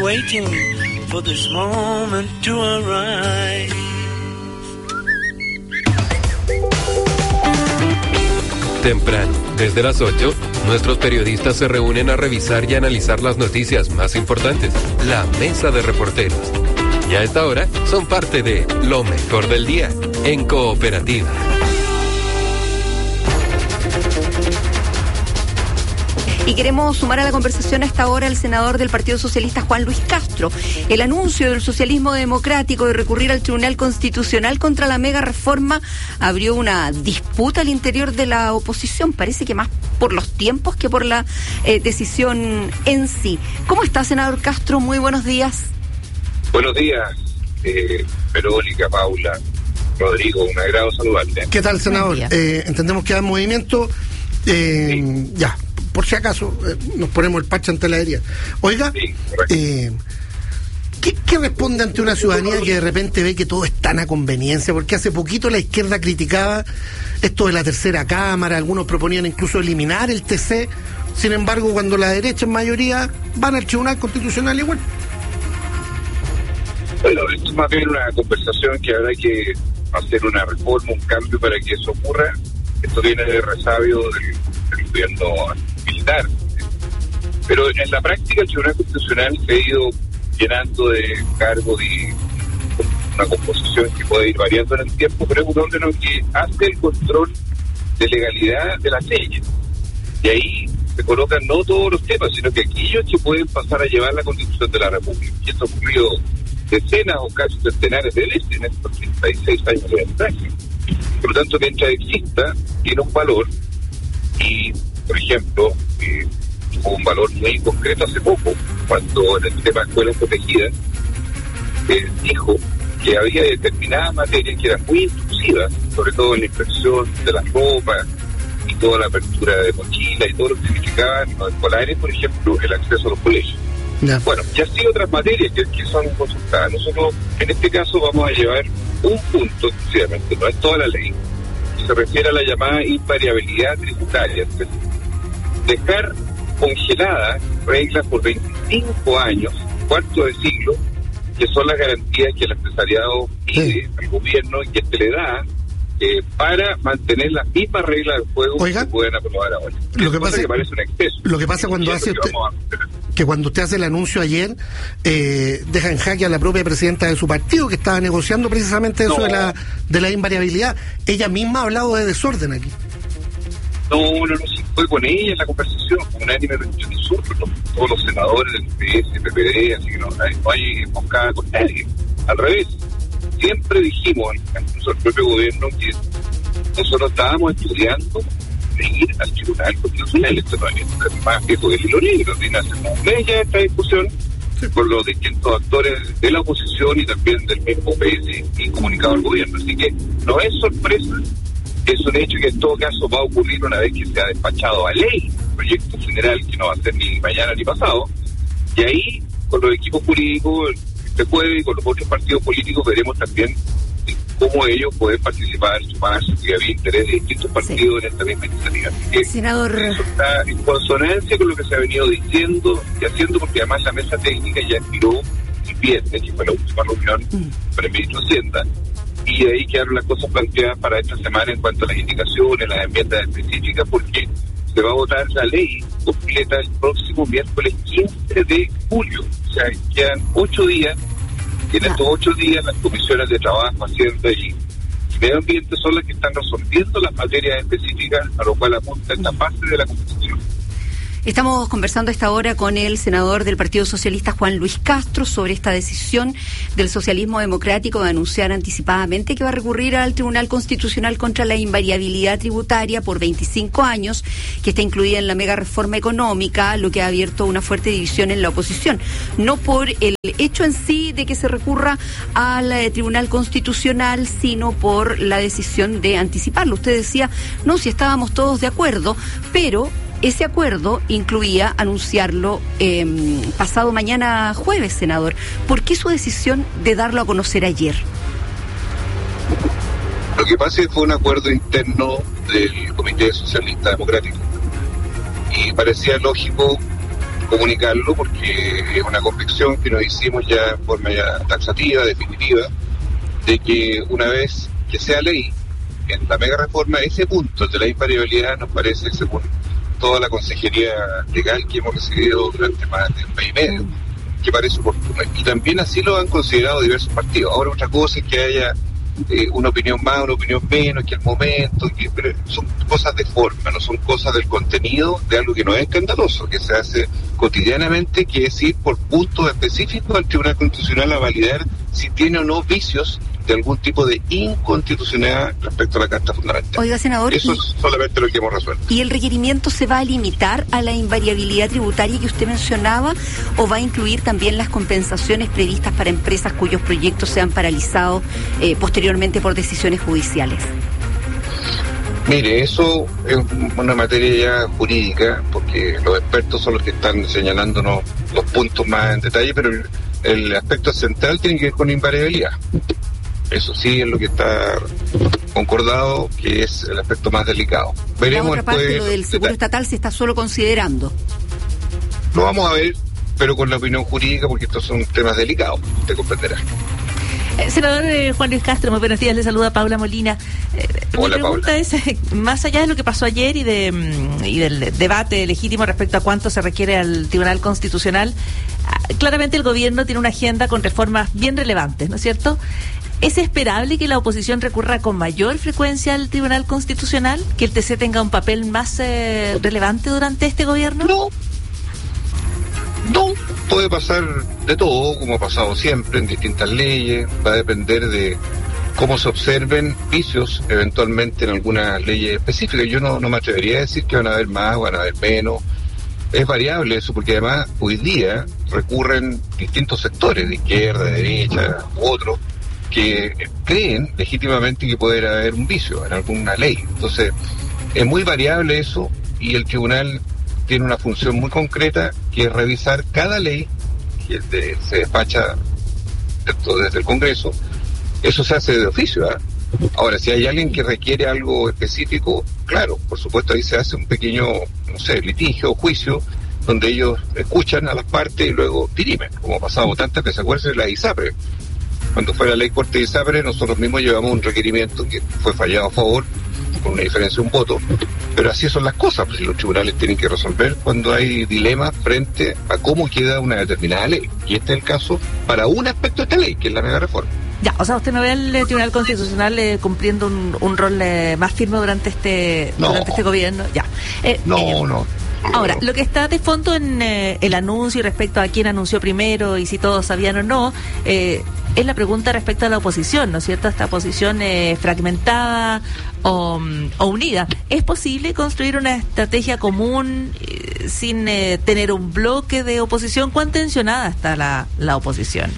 waiting for this moment to arrive. Temprano, desde las 8, nuestros periodistas se reúnen a revisar y analizar las noticias más importantes. La mesa de reporteros. Y a esta hora son parte de lo mejor del día en Cooperativa. Y queremos sumar a la conversación a esta hora el senador del Partido Socialista, Juan Luis Castro. El anuncio del socialismo democrático de recurrir al Tribunal Constitucional contra la mega reforma abrió una disputa al interior de la oposición. Parece que más por los tiempos que por la decisión en sí. ¿Cómo está, senador Castro? Muy buenos días. Buenos días, Verónica, Paula, Rodrigo, un agrado saludarte. ¿Qué tal, senador? Entendemos que hay movimiento. Sí. Ya. Por si acaso, nos ponemos el parche ante la herida. Oiga, sí, ¿qué responde ante una ciudadanía que de repente ve que todo es tan a conveniencia? Porque hace poquito la izquierda criticaba esto de la tercera cámara, algunos proponían incluso eliminar el TC, sin embargo, cuando la derecha en mayoría van al Tribunal Constitucional igual. Bueno, esto es más bien una conversación que habrá que hacer una reforma, un cambio para que eso ocurra. Esto viene de resabio del gobierno militar. Pero en la práctica el Tribunal Constitucional se ha ido llenando de cargos y una composición que puede ir variando en el tiempo, pero es un órgano que hace el control de legalidad de las leyes. Y ahí se colocan no todos los temas, sino que aquellos que pueden pasar a llevar la Constitución de la República. Y esto ha ocurrido decenas o casi centenares de veces en estos 36 años de democracia. Por lo tanto, mientras exista, tiene un valor. Y, por ejemplo, tuvo un valor muy concreto hace poco, cuando en el tema de escuelas protegidas dijo que había determinadas materias que eran muy intrusivas, sobre todo en la inspección de las ropas y toda la apertura de mochilas y todo lo que significaban los escolares, por ejemplo, el acceso a los colegios. Yeah. Bueno, y así otras materias que son consultadas. Nosotros, en este caso, vamos a llevar un punto, exclusivamente, no es toda la ley, se refiere a la llamada invariabilidad tributaria, es decir, dejar congeladas reglas por 25 años, cuarto de siglo, que son las garantías que el empresariado pide al gobierno y que se le da para mantener las mismas reglas del juego. Oiga, que se pueden aprobar ahora. Lo que pasa que parece un exceso. Lo que pasa cuando hace usted, que cuando usted hace el anuncio ayer, deja en jaque a la propia presidenta de su partido, que estaba negociando precisamente eso de la invariabilidad. Ella misma ha hablado de desorden aquí. No, sí, fue con ella en la conversación, con unánime de nosotros, todos los senadores del PS, PPD, así que no hay emboscada con nadie. Al revés, siempre dijimos, incluso el propio gobierno, que nosotros estábamos estudiando ir al Tribunal Constitucional. Esto no es más viejo que el hilo negro, tiene hace un mes ya esta discusión con los distintos actores de la oposición y también del mismo PS y comunicado al gobierno. Así que no es sorpresa, es un hecho que en todo caso va a ocurrir una vez que se ha despachado a ley el proyecto general, que no va a ser ni mañana ni pasado, y ahí con los equipos jurídicos se puede, y con los otros partidos políticos veremos también cómo ellos pueden participar, sumarse, si había interés de distintos partidos en esta misma iniciativa. Así que senador, eso está en consonancia con lo que se ha venido diciendo y haciendo, porque además la mesa técnica ya expiró el viernes, que fue la última reunión con el ministro de Hacienda, y de ahí quedaron las cosas planteadas para esta semana en cuanto a las indicaciones, las enmiendas específicas, porque se va a votar la ley completa el próximo miércoles 15 de julio. O sea, quedan 8 días. Y en estos 8 días las comisiones de trabajo, Hacienda y medio ambiente son las que están resolviendo las materias específicas a lo cual apunta esta fase de la Constitución. Estamos conversando a esta hora con el senador del Partido Socialista, Juan Luis Castro, sobre esta decisión del socialismo democrático de anunciar anticipadamente que va a recurrir al Tribunal Constitucional contra la invariabilidad tributaria por 25 años, que está incluida en la mega reforma económica, lo que ha abierto una fuerte división en la oposición. No por el hecho en sí de que se recurra al Tribunal Constitucional, sino por la decisión de anticiparlo. Usted decía, no, si estábamos todos de acuerdo, pero ese acuerdo incluía anunciarlo pasado mañana jueves, senador. ¿Por qué su decisión de darlo a conocer ayer? Lo que pasa es que fue un acuerdo interno del Comité Socialista Democrático y parecía lógico comunicarlo porque es una convicción que nos hicimos ya en forma ya taxativa, definitiva, de que una vez que sea ley, en la mega reforma, ese punto, el de la invariabilidad, nos parece, según toda la consejería legal que hemos recibido durante más de un mes y medio, que parece oportuno. Y también así lo han considerado diversos partidos. Ahora otra cosa es que haya una opinión más, una opinión menos, que el momento, pero son cosas de forma, no son cosas del contenido de algo que no es escandaloso, que se hace cotidianamente, que es ir por puntos específicos al Tribunal Constitucional a validar si tiene o no vicios de algún tipo de inconstitucionalidad respecto a la Carta Fundamental. Oiga, senador, eso es solamente lo que hemos resuelto. ¿Y el requerimiento se va a limitar a la invariabilidad tributaria que usted mencionaba o va a incluir también las compensaciones previstas para empresas cuyos proyectos sean paralizados posteriormente por decisiones judiciales? Mire, eso es una materia ya jurídica, porque los expertos son los que están señalándonos los puntos más en detalle, pero el aspecto central tiene que ver con invariabilidad. Eso sí es lo que está concordado, que es el aspecto más delicado. Veremos la otra parte, lo del seguro estatal, se está solo considerando. Lo vamos a ver, pero con la opinión jurídica, porque estos son temas delicados, usted comprenderá. Senador Juan Luis Castro, muy buenos días, le saluda Paula Molina. Hola, mi pregunta Paula. es, más allá de lo que pasó ayer y del debate legítimo respecto a cuánto se requiere al Tribunal Constitucional, claramente el gobierno tiene una agenda con reformas bien relevantes, ¿no es cierto? ¿Es esperable que la oposición recurra con mayor frecuencia al Tribunal Constitucional? ¿Que el TC tenga un papel más relevante durante este gobierno? No, puede pasar de todo, como ha pasado siempre en distintas leyes. Va a depender de cómo se observen vicios eventualmente en algunas leyes específicas. Yo no me atrevería a decir que van a haber más, van a haber menos. Es variable eso, porque además hoy día recurren distintos sectores, de izquierda, de derecha, u otros, que creen legítimamente que puede haber un vicio en alguna ley. Entonces, es muy variable eso, y el tribunal tiene una función muy concreta, que es revisar cada ley que se despacha desde el Congreso. Eso se hace de oficio, ¿eh? Ahora, si hay alguien que requiere algo específico, claro, por supuesto ahí se hace un pequeño, litigio o juicio, donde ellos escuchan a las partes y luego dirimen, como ha pasado tantas veces. Acuérdense de la ISAPRE. Cuando fue la ley corte de ISAPRE, nosotros mismos llevamos un requerimiento que fue fallado a favor, con una diferencia de un voto, pero así son las cosas, pues, y los tribunales tienen que resolver cuando hay dilemas frente a cómo queda una determinada ley, y este es el caso para un aspecto de esta ley, que es la mega reforma. Ya, o sea, ¿usted no ve al Tribunal Constitucional cumpliendo un rol más firme durante este gobierno? Ya. No. Ahora, lo que está de fondo en el anuncio y respecto a quién anunció primero y si todos sabían o no, es la pregunta respecto a la oposición, ¿no es cierto? Esta oposición fragmentada o unida. ¿Es posible construir una estrategia común sin tener un bloque de oposición? ¿Cuán tensionada está la oposición?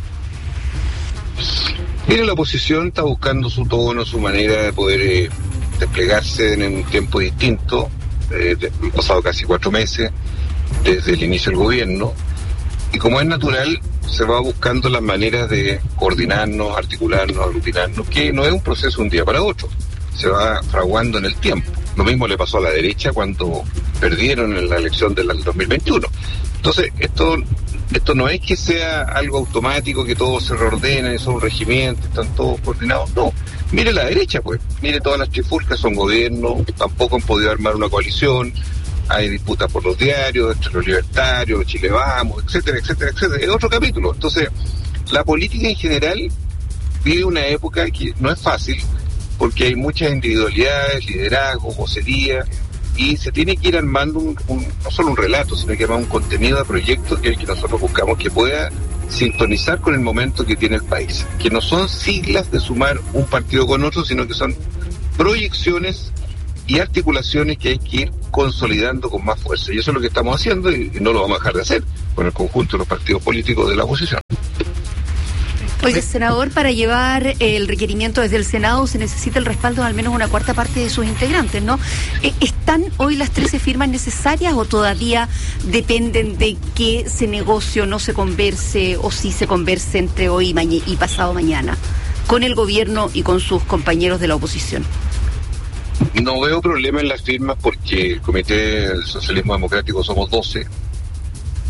Mire, la oposición está buscando su tono, su manera de poder desplegarse en un tiempo distinto. Han pasado casi 4 meses desde el inicio del gobierno, y como es natural, se va buscando las maneras de coordinarnos, articularnos, aglutinarnos, que no es un proceso de un día para otro, se va fraguando en el tiempo. Lo mismo le pasó a la derecha cuando perdieron en la elección del 2021. Entonces, esto no es que sea algo automático, que todo se reordena, son regimientos, están todos coordinados, no. Mire la derecha, pues, mire todas las trifulcas, son gobiernos, tampoco han podido armar una coalición, hay disputas por los diarios, entre los libertarios, los Chile Vamos, etcétera, etcétera, etcétera. Es otro capítulo. Entonces, la política en general vive una época que no es fácil, porque hay muchas individualidades, liderazgo, vocería, y se tiene que ir armando no solo un relato, sino que armar un contenido de proyecto que es el que nosotros buscamos, que pueda sintonizar con el momento que tiene el país, que no son siglas de sumar un partido con otro, sino que son proyecciones y articulaciones que hay que ir consolidando con más fuerza, y eso es lo que estamos haciendo, y no lo vamos a dejar de hacer con el conjunto de los partidos políticos de la oposición. Oiga, senador, para llevar el requerimiento desde el Senado se necesita el respaldo de al menos una cuarta parte de sus integrantes, ¿no? ¿Están hoy las 13 firmas necesarias o todavía dependen de que se negocie o no se converse, o si se converse entre hoy y pasado mañana con el gobierno y con sus compañeros de la oposición? No veo problema en las firmas, porque el Comité del Socialismo Democrático somos 12,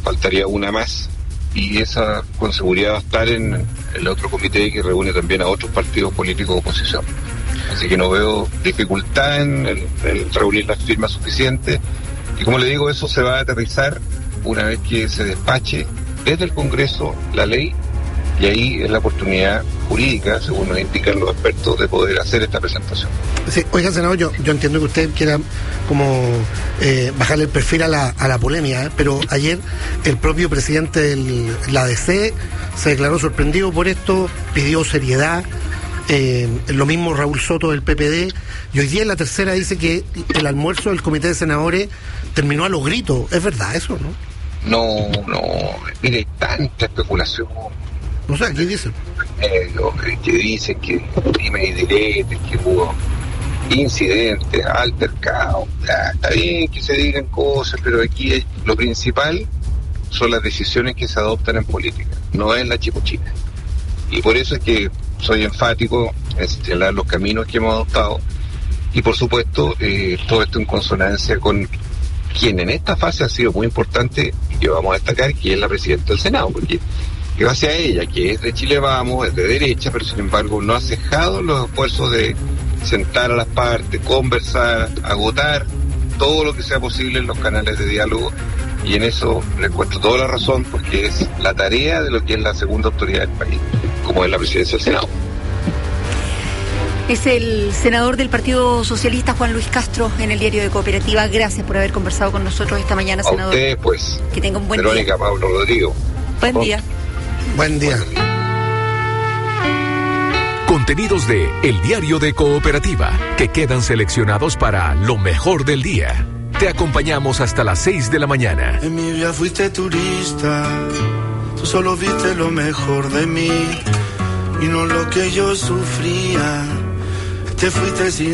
faltaría una más, y esa con seguridad va a estar en el otro comité que reúne también a otros partidos políticos de oposición. Así que no veo dificultad en reunir las firmas suficientes, y como le digo, eso se va a aterrizar una vez que se despache desde el Congreso la ley, y ahí es la oportunidad jurídica, según nos indican los expertos, de poder hacer esta presentación. Sí, oiga, senador, yo entiendo que usted quiera como bajarle el perfil a la polémica, pero ayer el propio presidente de la ADC se declaró sorprendido por esto, pidió seriedad, lo mismo Raúl Soto del PPD, y hoy día en La Tercera dice que el almuerzo del Comité de Senadores terminó a los gritos. ¿Es verdad eso, no? No, mire, tanta especulación. No sé, ¿qué dicen? Que dicen que dime y diretes, que hubo incidentes, altercados. Está bien que se digan cosas, pero aquí lo principal son las decisiones que se adoptan en política, no es la chicochina. Y por eso es que soy enfático en señalar los caminos que hemos adoptado, y por supuesto todo esto en consonancia con quien en esta fase ha sido muy importante, y que vamos a destacar, que es la presidenta del Senado, porque gracias a ella, que es de Chile Vamos, es de derecha, pero sin embargo no ha cejado los esfuerzos de sentar a las partes, conversar, agotar todo lo que sea posible en los canales de diálogo, y en eso le encuentro toda la razón, porque es la tarea de lo que es la segunda autoridad del país, como es la presidencia del Senado. Es el senador del Partido Socialista, Juan Luis Castro, en el Diario de Cooperativa. Gracias por haber conversado con nosotros esta mañana, senador. A ustedes, pues. Que tenga un buen Verónica, día. Pablo, Rodrigo. Buen día. Buen día. Contenidos de El Diario de Cooperativa, que quedan seleccionados para lo mejor del día. Te acompañamos hasta las 6 de la mañana. En mi vida fuiste turista, tú solo viste lo mejor de mí y no lo que yo sufría. Te fuiste sin